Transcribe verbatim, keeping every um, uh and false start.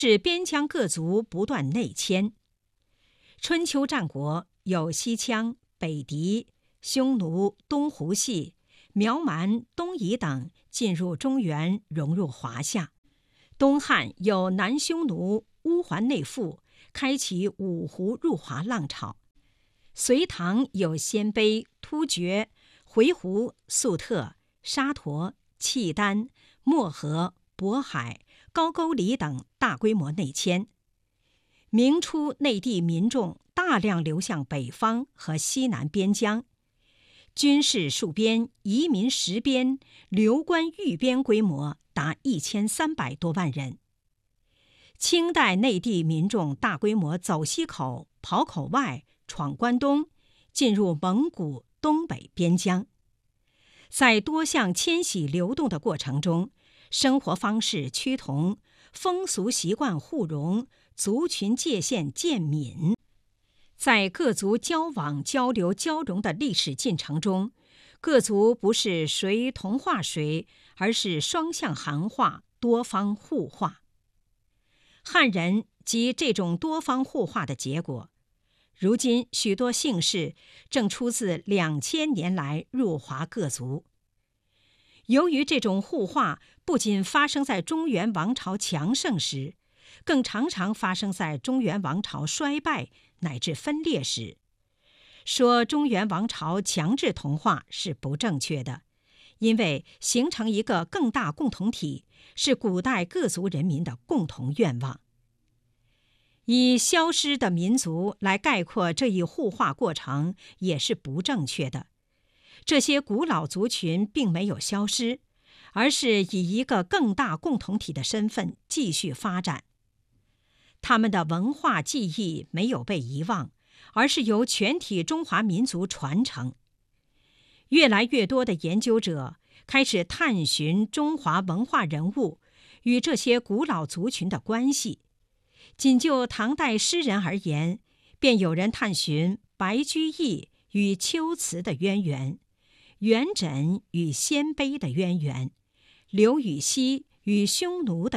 使边疆各族不断内迁。春秋战国有西羌、北狄、匈奴、东胡系、苗蛮、东夷等进入中原，融入华夏。东汉有南匈奴、乌桓内附，开启五胡入华浪潮。隋唐有鲜卑、突厥、回鹘、粟特、沙陀、契丹、漠河、渤海、高句丽等大规模内迁。明初内地民众大量流向北方和西南边疆，军事戍边、移民实边、流官寓边规模达一千三百多万人。清代内地民众大规模走西口、跑口外、闯关东，进入蒙古、东北边疆。在多项迁徙流动的过程中，生活方式趋同，风俗习惯互融，族群界限渐泯。在各族交往、交流、交融的历史进程中，各族不是谁同化谁，而是双向含化、多方互化。汉人即这种多方互化的结果。如今许多姓氏正出自两千年来入华各族。由于这种互化不仅发生在中原王朝强盛时，更常常发生在中原王朝衰败乃至分裂时。说中原王朝强制同化是不正确的，因为形成一个更大共同体是古代各族人民的共同愿望。以消失的民族来概括这一互化过程也是不正确的。这些古老族群并没有消失，而是以一个更大共同体的身份继续发展。他们的文化记忆没有被遗忘，而是由全体中华民族传承。越来越多的研究者开始探寻中华文化人物与这些古老族群的关系。仅就唐代诗人而言，便有人探寻白居易与秋瓷的渊源，元稹与鲜卑的渊源，刘禹锡与匈奴的